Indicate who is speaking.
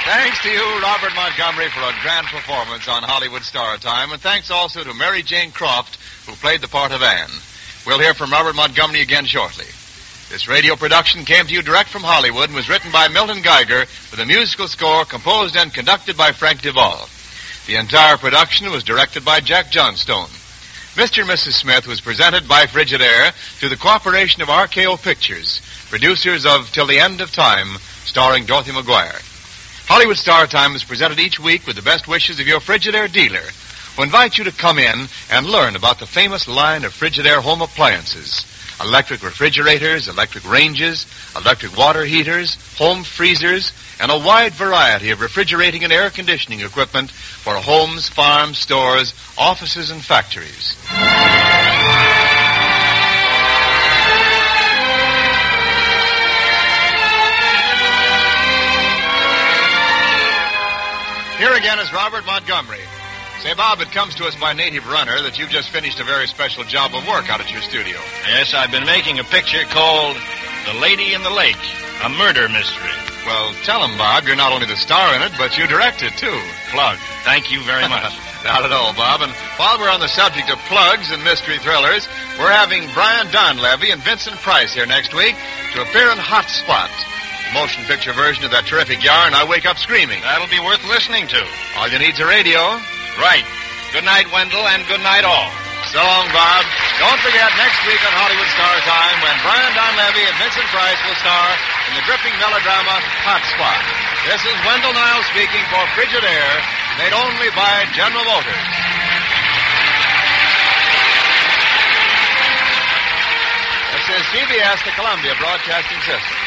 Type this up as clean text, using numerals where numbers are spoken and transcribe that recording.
Speaker 1: Thanks to you, Robert Montgomery, for a grand performance on Hollywood Star Time, and thanks also to Mary Jane Croft, who played the part of Anne. We'll hear from Robert Montgomery again shortly. This radio production came to you direct from Hollywood and was written by Milton Geiger with a musical score composed and conducted by Frank Duvall. The entire production was directed by Jack Johnstone. Mr. and Mrs. Smith was presented by Frigidaire through the cooperation of RKO Pictures, producers of Till the End of Time, starring Dorothy McGuire. Hollywood Star Time is presented each week with the best wishes of your Frigidaire dealer, who invites you to come in and learn about the famous line of Frigidaire home appliances: electric refrigerators, electric ranges, electric water heaters, home freezers, and a wide variety of refrigerating and air conditioning equipment for homes, farms, stores, offices, and factories. Here again is Robert Montgomery. Say, Bob, it comes to us by Native Runner that you've just finished a very special job of work out at your studio.
Speaker 2: Yes, I've been making a picture called The Lady in the Lake, a murder mystery.
Speaker 1: Well, tell him, Bob, you're not only the star in it, but you direct it, too.
Speaker 2: Plug. Thank you very much.
Speaker 1: Not at all, Bob. And while we're on the subject of plugs and mystery thrillers, we're having Brian Donlevy and Vincent Price here next week to appear in Hot Spot, the motion picture version of that terrific yarn, I Wake Up Screaming.
Speaker 2: That'll be worth listening to.
Speaker 1: All you need's a radio.
Speaker 2: Right. Good night, Wendell, and good night, all.
Speaker 1: So long, Bob. Don't forget, next week on Hollywood Star Time, when Brian Donlevy and Vincent Price will star in the gripping melodrama Hot Spot. This is Wendell Niles speaking for Frigidaire, made only by General Motors. This is CBS, the Columbia Broadcasting System.